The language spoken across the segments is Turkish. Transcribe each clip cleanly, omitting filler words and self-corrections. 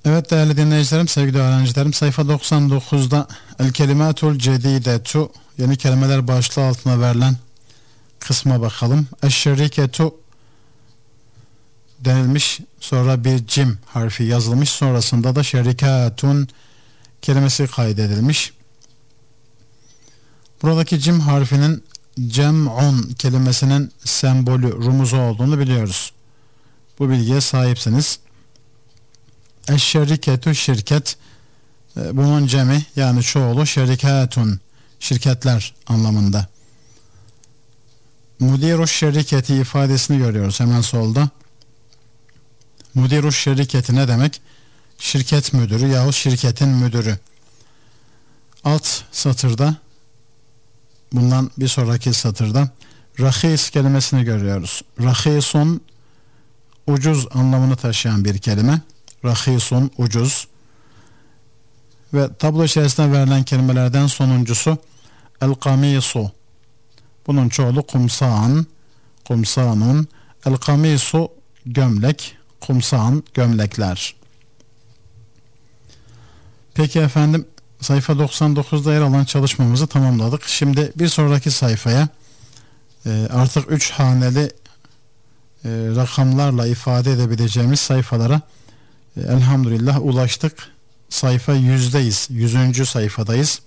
Evet değerli dinleyicilerim, sevgili öğrencilerim, sayfa 99'da El Kelimatul Cedidetu, yeni kelimeler başlığı altına verilen kısma bakalım. Eşşeriketu denilmiş, sonra bir cim harfi yazılmış, sonrasında da şerikatun kelimesi kaydedilmiş. Buradaki cim harfinin cem'un kelimesinin sembolü, rumuzu olduğunu biliyoruz. Bu bilgiye sahipsiniz. Eşşeriketu şirket, bunun cemi yani çoğulu şerikatun, şirketler anlamında. Mudiruş şirketi ifadesini görüyoruz hemen solda. Mudiruş şirketi ne demek? Şirket müdürü yahut şirketin müdürü. Alt satırda, bundan bir sonraki satırda rahis kelimesini görüyoruz. Rahisun, ucuz anlamını taşıyan bir kelime. Rahisun, ucuz. Ve tablo içerisinde verilen kelimelerden sonuncusu el-kamisu. Bunun çoğulu kumsan, kumsanun. El-kamisu gömlek, kumsan gömlekler. Peki efendim, sayfa 99'da yer alan çalışmamızı tamamladık. Şimdi bir sonraki sayfaya artık 3 haneli rakamlarla ifade edebileceğimiz sayfalara elhamdülillah ulaştık. Sayfa 100'deyiz. 100. sayfadayız.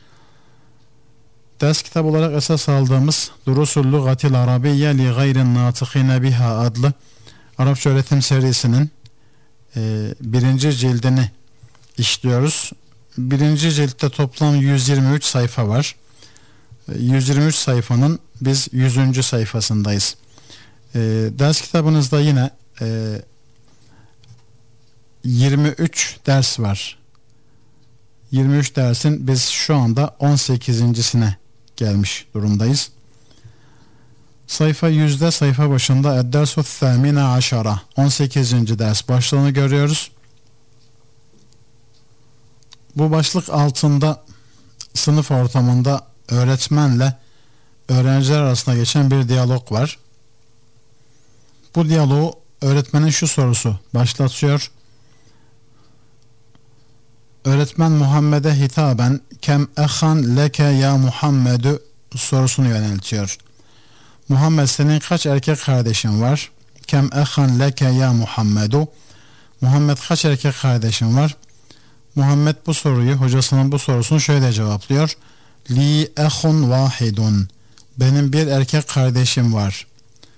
Ders kitabı olarak esas aldığımız Durusul Lugatil Arabiyye li gayrin natıkine biha adlı Arapça öğretim serisinin 1. cildini işliyoruz. 1. ciltte toplam 123 sayfa var. 123 sayfanın biz 100. sayfasındayız. Ders kitabınızda yine 23 ders var. 23 dersin biz şu anda 18.sine gelmiş durumdayız. Sayfa 100'de sayfa başında Ed-Dersu Thâmine Aşara 18. ders başlığını görüyoruz. Bu başlık altında sınıf ortamında öğretmenle öğrenciler arasında geçen bir diyalog var. Bu diyaloğu öğretmenin şu sorusu başlatıyor. Öğretmen Muhammed'e hitaben kem ehan leke ya Muhammed'ü sorusunu yöneltiyor. Muhammed, senin kaç erkek kardeşin var? Kem ehan leke ya Muhammed'ü. Muhammed, kaç erkek kardeşin var? Muhammed bu soruyu, hocasının bu sorusunu şöyle cevaplıyor. Li ehun vahidun. Benim bir erkek kardeşim var.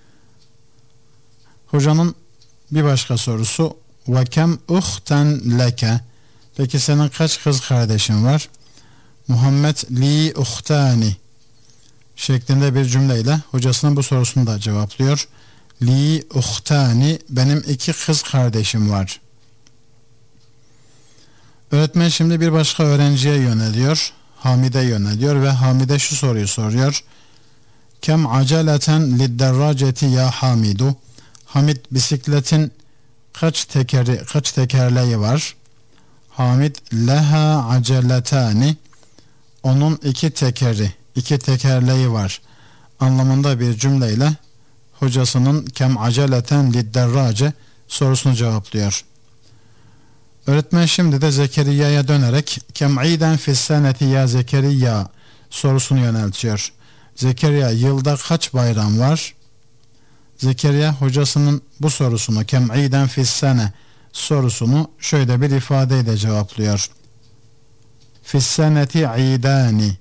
Hocanın bir başka sorusu ve kem uhten leke. Peki senin kaç kız kardeşin var? Muhammed li uhtani şeklinde bir cümleyle hocasının bu sorusunu da cevaplıyor. Li uhtani, benim 2 kız kardeşim var. Öğretmen şimdi bir başka öğrenciye yöneliyor. Hamide yöneliyor ve Hamide şu soruyu soruyor. Kem aceleten lidderraceti ya Hamidu. Hamid, bisikletin kaç tekerleği var? Hamid leha aceletani. Onun 2 tekerleği var anlamında bir cümleyle hocasının kem aceleten lidderrace sorusunu cevaplıyor. Öğretmen şimdi de Zekeriya'ya dönerek kem'iden fisseneti ya Zekeriya sorusunu yöneltiyor. Zekeriya, yılda kaç bayram var? Zekeriya hocasının bu sorusunu kem'iden fissene sorusunu şöyle bir ifadeyle cevaplıyor. Fisseneti idani.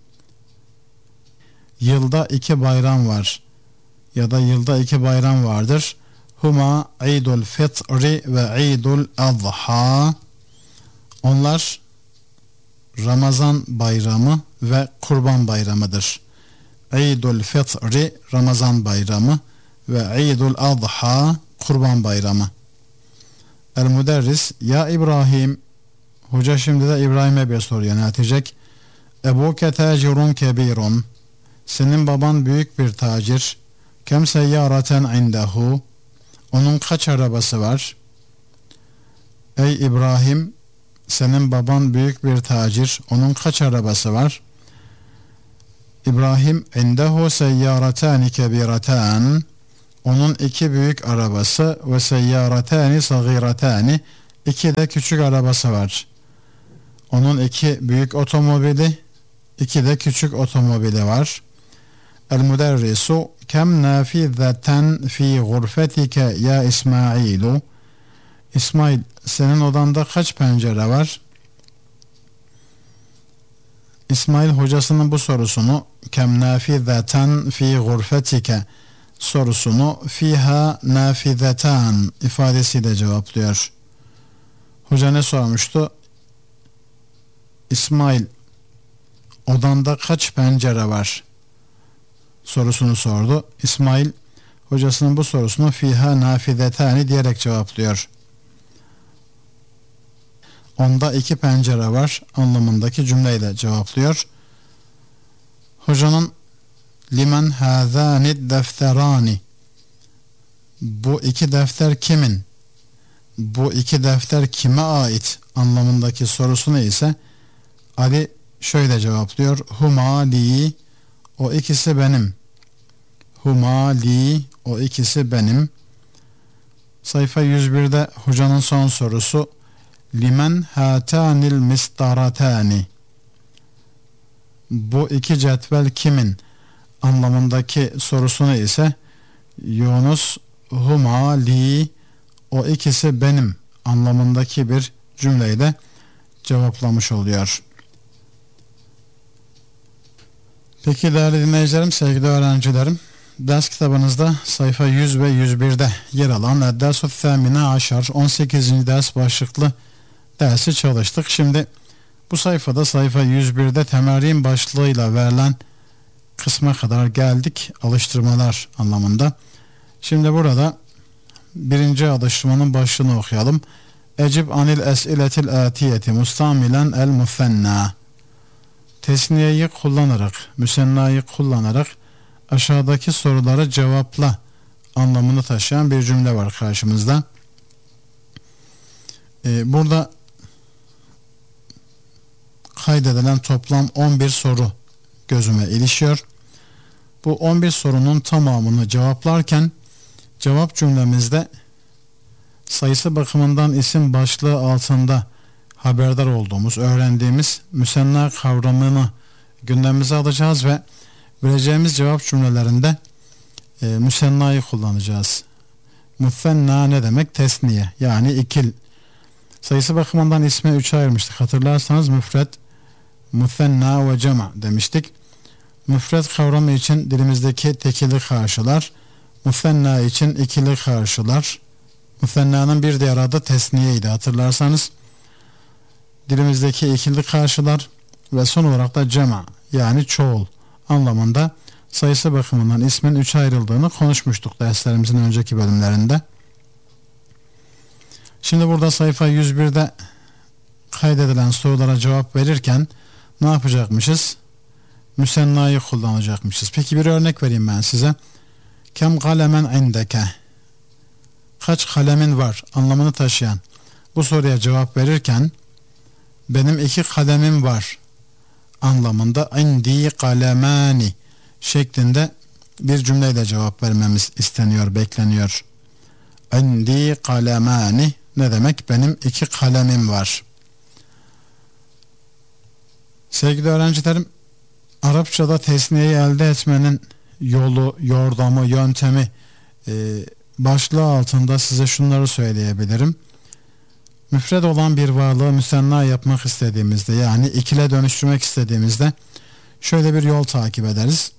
Yılda 2 bayram var ya da yılda 2 bayram vardır. Huma İdul Fitri ve İdul Adha. Onlar Ramazan bayramı ve Kurban bayramıdır. İdul Fitri Ramazan bayramı ve İdul Adha Kurban bayramı. El müderris ya İbrahim, hoca şimdi de İbrahim'e bir soru yöneltecek. Ebuke tacirun kebirun. Senin baban büyük bir tacir. Kem seyyaraten indehu. Onun kaç arabası var? Ey İbrahim, senin baban büyük bir tacir. Onun kaç arabası var? İbrahim indehu seyyaratani kebiratan. Onun 2 büyük arabası ve seyyaratani sagiratani, 2 de küçük arabası var. Onun 2 büyük otomobili, 2 de küçük otomobili var. El müderrisu kem nafizeten fi gurfetike ya İsmailu. İsmail, senin odanda kaç pencere var? İsmail hocasının bu sorusunu kem nafizeten fi gurfetike sorusunu fiha nafizetan ifadesiyle cevaplıyor. Hoca ne sormuştu? İsmail, odanda kaç pencere var sorusunu sordu. İsmail hocasının bu sorusunu fiha nafizetani diyerek cevaplıyor. Onda 2 pencere var anlamındaki cümleyle cevaplıyor. Hocanın limen hazanid defterani, bu 2 defter kimin? Bu 2 defter kime ait anlamındaki sorusunu ise Ali şöyle cevaplıyor. Huma li, o ikisi benim. Huma li, o ikisi benim. Sayfa 101'de hocanın son sorusu limen hatanil mistaratani, bu 2 cetvel kimin anlamındaki sorusunu ise Yunus huma li, o ikisi benim anlamındaki bir cümleyle cevaplamış oluyor. Peki değerli dinleyicilerim, sevgili öğrencilerim, ders kitabınızda sayfa 100 ve 101'de yer alan Dersut Femine Aşar 18. ders başlıklı dersi çalıştık. Şimdi bu sayfada sayfa 101'de temerrin başlığıyla verilen kısma kadar geldik, alıştırmalar anlamında. Şimdi burada birinci alıştırmanın başlığını okuyalım. Ecib anil es'iletil atiyeti mustamilen el müfenna. Tesniyeyi kullanarak, müsennayı kullanarak aşağıdaki soruları cevapla anlamını taşıyan bir cümle var karşımızda. Burada kaydedilen toplam 11 soru gözüme ilişiyor. Bu 11 sorunun tamamını cevaplarken cevap cümlemizde sayısı bakımından isim başlığı altında haberdar olduğumuz, öğrendiğimiz müsenna kavramını gündemimize alacağız ve vereceğimiz cevap cümlelerinde müsennayı kullanacağız. Müfenna ne demek? Tesniye, yani ikil. Sayısı bakımından ismi 3'e ayırmıştık. Hatırlarsanız müfred, müfenna ve cema demiştik. Müfred kavramı için dilimizdeki tekili karşılar, müfenna için ikili karşılar. Müfennanın bir diğer adı tesniyeydi, hatırlarsanız. Dilimizdeki ikili karşılar ve son olarak da cema, yani çoğul anlamında sayısı bakımından ismin 3'e ayrıldığını konuşmuştuk derslerimizin önceki bölümlerinde. Şimdi burada sayfa 101'de kaydedilen sorulara cevap verirken ne yapacakmışız? Müsennayı kullanacakmışız. Peki bir örnek vereyim ben size. Kem kalemen indeke, kaç kalemin var anlamını taşıyan bu soruya cevap verirken benim 2 kalemim var anlamında indi kalemani şeklinde bir cümleyle cevap vermemiz isteniyor, bekleniyor. İndi kalemani ne demek? Benim 2 kalemim var. Sevgili öğrencilerim, Arapçada tesniyeyi elde etmenin yolu, yordamı, yöntemi başlığı altında size şunları söyleyebilirim. Müfred olan bir varlığı müsenna yapmak istediğimizde, yani ikile dönüştürmek istediğimizde şöyle bir yol takip ederiz.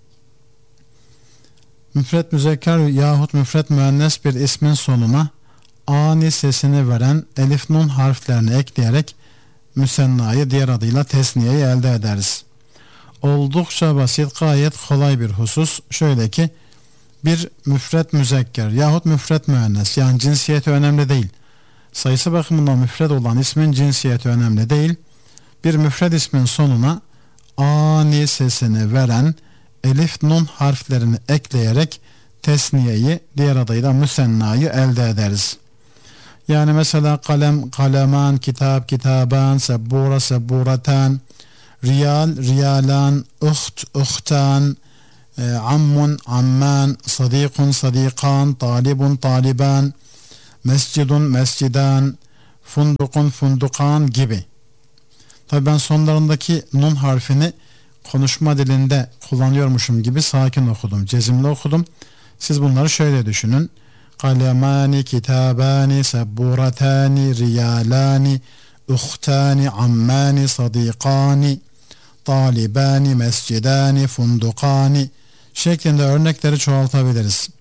Müfred müzekker yahut müfred müennes bir ismin sonuna ani sesini veren elif nun harflerini ekleyerek müsennayı, diğer adıyla tesniyeyi elde ederiz. Oldukça basit, gayet kolay bir husus. Şöyle ki bir müfred müzekker yahut müfred müennes, yani cinsiyeti önemli değil. Sayısı bakımından müfred olan ismin cinsiyeti önemli değil. Bir müfred ismin sonuna ani sesini veren elif nun harflerini ekleyerek tesniyeyi, diğer adıyla müsennayı elde ederiz. Yani mesela kalem, kaleman, kitap, kitaban, sebbura, sebburatan, riyal, riyalan, uht, uhtan, ammun, amman, sadikun, sadikan, talibun, taliban, mescidun, mescidan, fundukun, fundukan gibi. Tabii ben sonlarındaki nun harfini konuşma dilinde kullanıyormuşum gibi sakin okudum, cezimli okudum. Siz bunları şöyle düşünün. Kalemani, kitabani, sebburatani, riyalani, uhtani, ammani, sadikani, talibani, mescidani, fundukani şeklinde örnekleri çoğaltabiliriz.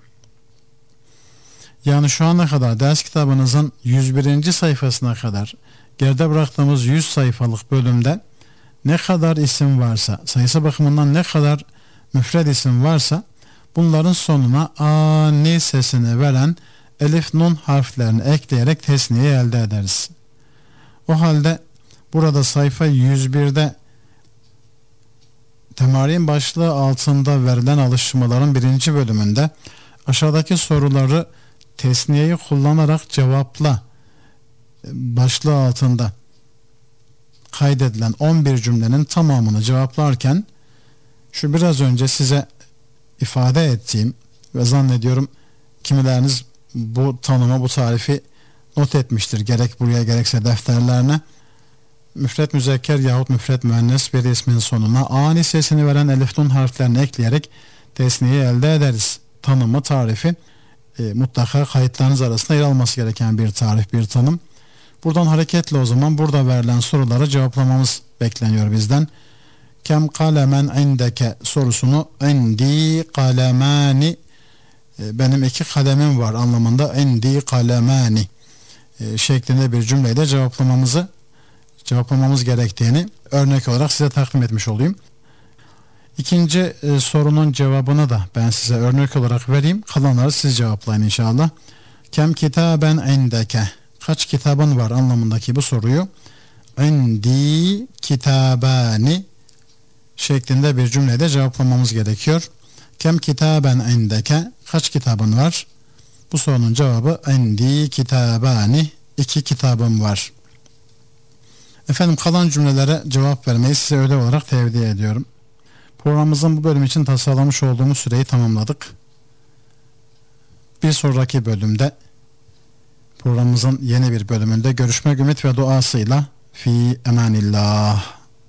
Yani şu ana kadar ders kitabınızın 101. sayfasına kadar geride bıraktığımız 100 sayfalık bölümde ne kadar isim varsa, sayısı bakımından ne kadar müfred isim varsa bunların sonuna ani sesini veren elif nun harflerini ekleyerek tesniye elde ederiz. O halde burada sayfa 101'de temarin başlığı altında verilen alıştırmaların 1. bölümünde aşağıdaki soruları tesniyeyi kullanarak cevapla başlığı altında kaydedilen 11 cümlenin tamamını cevaplarken şu biraz önce size ifade ettiğim ve zannediyorum kimileriniz bu tanımı, bu tarifi not etmiştir gerek buraya gerekse defterlerine. Müfret müzekker yahut müfret müennes bir ismin sonuna ani sesini veren elif nun harflerini ekleyerek tesniye elde ederiz. Tanımı, tarifi mutlaka kayıtlarınız arasında yer alması gereken bir tarif, bir tanım. Buradan hareketle o zaman burada verilen soruları cevaplamamız bekleniyor bizden. Kem kalemen indeke sorusunu indi kalemani, benim 2 kalemim var anlamında, indi kalemani şeklinde bir cümleyle cevaplamamız gerektiğini örnek olarak size takdim etmiş olayım. İkinci sorunun cevabını da ben size örnek olarak vereyim. Kalanları siz cevaplayın inşallah. Kem kitaben indeke, kaç kitabın var anlamındaki bu soruyu indi kitabani şeklinde bir cümleyle cevaplamamız gerekiyor. Kem kitaben indeke, kaç kitabın var? Bu sorunun cevabı indi kitabani, 2 kitabım var. Efendim kalan cümlelere cevap vermeyi size ödev olarak tevdi ediyorum. Programımızın bu bölüm için tasarlamış olduğumuz süreyi tamamladık. Bir sonraki bölümde, programımızın yeni bir bölümünde görüşmek ümit ve duasıyla fi emanillah.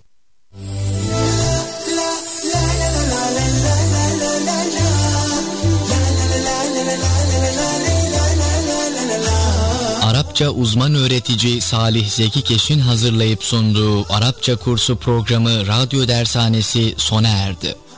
Arapça uzman öğretici Salih Zeki Keş'in hazırlayıp sunduğu Arapça kursu programı Radyo Dershanesi sona erdi.